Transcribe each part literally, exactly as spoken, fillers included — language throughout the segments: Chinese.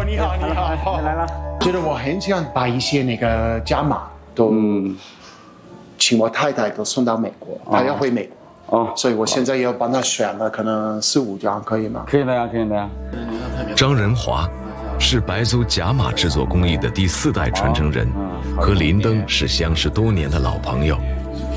你好，你好， 来了。 觉得我很想把一些那个加码都请我太太都送到美国，她要回美国。哦，所以我现在要帮他选了，可能四五张，可以吗？ 可以的呀，可以的呀。 张仁华是白族甲马制作工艺的第四代传承人，和林登是相识多年的老朋友。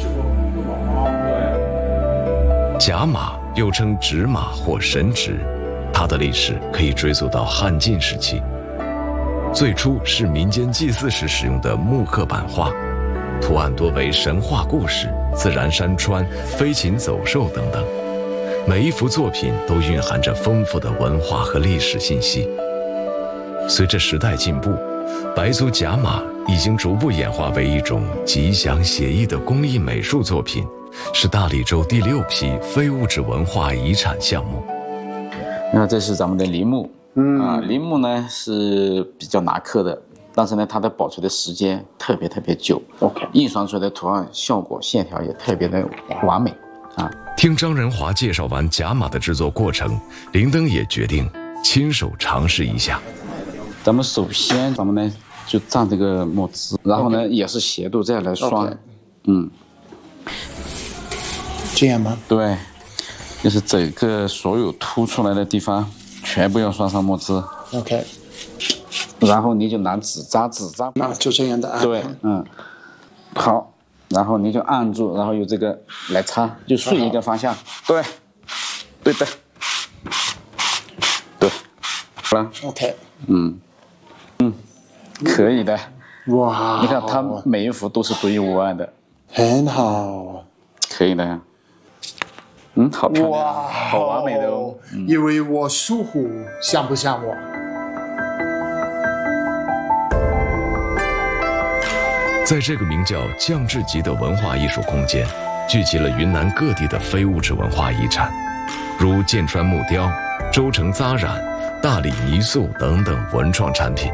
甲马又称纸马或神纸，它的历史可以追溯到汉晋时期，最初是民间祭祀时使用的木刻版画。图案多为神话故事、自然山川、飞禽走兽等等，每一幅作品都蕴含着丰富的文化和历史信息。随着时代进步，白族甲马已经逐步演化为一种吉祥写意的工艺美术作品，是大理州第六批非物质文化遗产项目。 那这是咱们的林木，嗯啊，林木呢是比较难刻的。但是呢，它的保存的时间特别特别久 ，OK， 印刷出来的图案效果、线条也特别的完美啊。 听张仁华介绍完甲马的制作过程，林登也决定亲手尝试一下。 咱们首先，咱们呢就蘸这个墨汁，然后呢、okay. 也是斜度这样来刷， okay. 嗯， 这样吗？ 对，就是整个所有凸出来的地方全部要刷上墨汁 ，OK。 然后你就拿纸扎纸扎， 那就这样的按。 对，嗯，好，然后你就按住，然后由这个来擦，就顺一个方向，对，对的，对，好了 ，OK， 嗯，嗯，可以的， 哇， 你看它每一幅都是独一无二的， 很好， 可以的呀，嗯，好漂亮，哇，好完美的哦， 嗯、因为我属虎，像不像我？ 在这个名叫降智集的文化艺术空间，聚集了云南各地的非物质文化遗产，如剑川木雕、州城扎染、大理泥塑等等文创产品。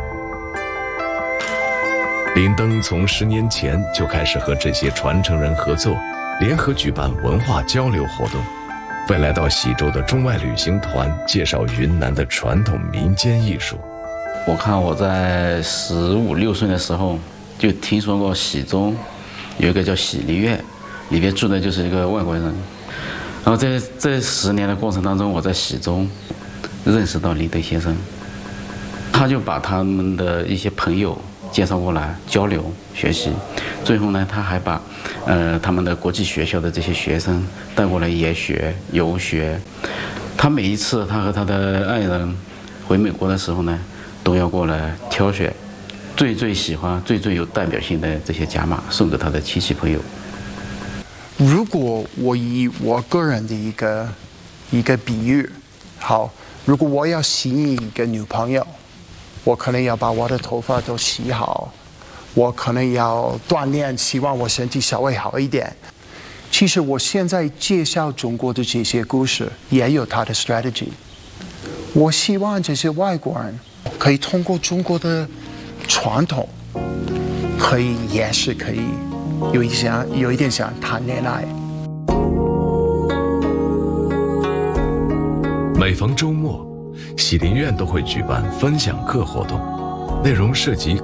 林登从十年前就开始和这些传承人合作，联合举办文化交流活动，为来到喜州的中外旅行团介绍云南的传统民间艺术。 我看我在十五六岁的时候就听说过喜州有一个叫喜梨院，里边住的就是一个外国人。然后在这十年的过程当中，我在喜州认识到林登先生，他就把他们的一些朋友介绍过来交流学习。最后呢，他还把呃他们的国际学校的这些学生带过来研学游学。他每一次他和他的爱人回美国的时候呢，都要过来挑选最最喜欢、最最有代表性的这些甲马，送给他的亲戚朋友。 如果我以我个人的一个一个比喻，好，如果我要吸引一个女朋友，我可能要把我的头发都洗好，我可能要锻炼，希望我身体稍微好一点。其实我现在介绍中国的这些故事，也有它的 strategy。我希望这些外国人可以通过中国的传统，可以也是可以有一些有一点想谈恋爱。 每逢周末，喜林院都会举办分享课活动，内容涉及